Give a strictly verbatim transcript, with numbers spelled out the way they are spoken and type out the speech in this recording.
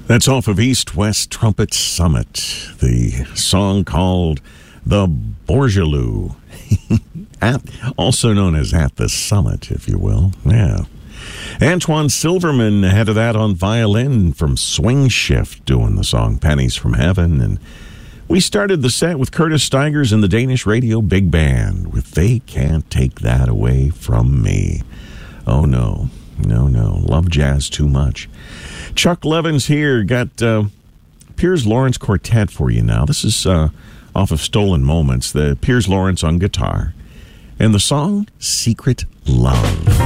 That's off of East West Trumpet Summit, the song called The Bourgeois, at, also known as At the Summit, if you will. Yeah. Antoine Silverman ahead of that on violin from Swing Shift doing the song Pennies from Heaven. And we started the set with Curtis Stigers and the Danish Radio Big Band with They Can't Take That Away From Me. Oh, no. No, no. Love jazz too much. Chuck Levins here. Got uh, Piers Lawrence Quartet for you now. This is uh, off of Stolen Moments. The Piers Lawrence on guitar. And the song, Secret Love.